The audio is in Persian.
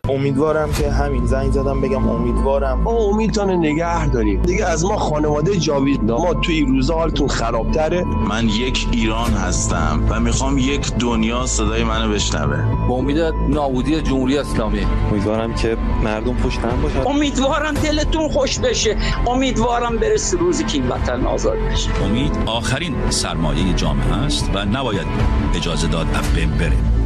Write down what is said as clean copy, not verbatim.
امیدوارم که همین زنگ زدم بگم امیدوارم ما امیدتون نگه داریم دیگه. از ما خانواده جاوید ما توی این روزا حالتون خرابتره. من یک ایران هستم و میخوام یک دنیا صدای منو بشنوه. با امید نابودی جمهوری اسلامی. امیدوارم که مردم پشت هم باشن. امیدوارم دلتون خوش بشه. امیدوارم برسه روزی که این وطن آزاد بشه. امید آخرین سرمایه جامعه است و نباید اجازه داد از بین بره.